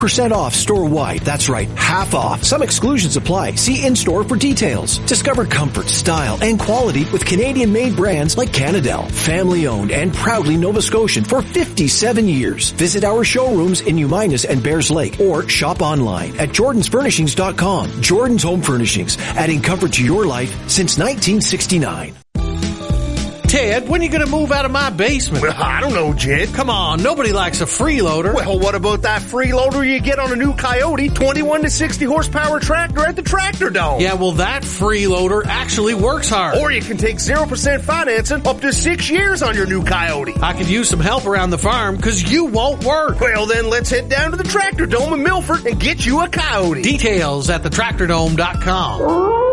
% off store-wide. That's right, half off. Some exclusions apply. See in-store for details. Discover comfort, style, and quality with Canadian-made brands like Canadel. Family-owned and proudly Nova Scotian for 57 years. Visit our showrooms in Uminas and Bears Lake or shop online at jordansfurnishings.com. Jordan's Home Furnishings, adding comfort to your life since 1969. Ted, when are you going to move out of my basement? Well, I don't know, Jed. Come on, nobody likes a freeloader. Well, what about that freeloader you get on a new Coyote 21 to 60 horsepower tractor at the Tractor Dome? Yeah, well, that freeloader actually works hard. Or you can take 0% financing up to 6 years on your new Coyote. I could use some help around the farm because you won't work. Well, then let's head down to the Tractor Dome in Milford and get you a Coyote. Details at thetractordome.com.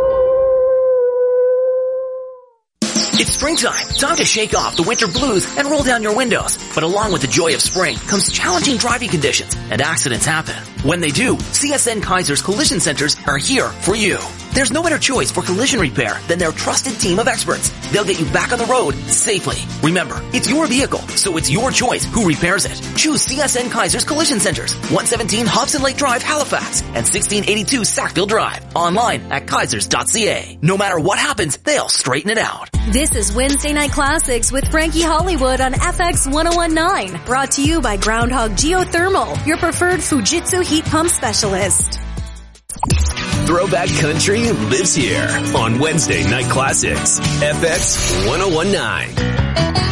It's springtime. Time to shake off the winter blues and roll down your windows. But along with the joy of spring comes challenging driving conditions, and accidents happen. When they do, CSN Kaiser's Collision Centers are here for you. There's no better choice for collision repair than their trusted team of experts. They'll get you back on the road safely. Remember, it's your vehicle, so it's your choice who repairs it. Choose CSN Kaiser's Collision Centers, 117 Hobson Lake Drive, Halifax, and 1682 Sackville Drive. Online at kaisers.ca. No matter what happens, they'll straighten it out. This is Wednesday Night Classics with Frankie Hollywood on FX 1019. Brought to you by Groundhog Geothermal, your preferred Fujitsu heat pump specialist. Throwback Country lives here on Wednesday Night Classics, FX 1019.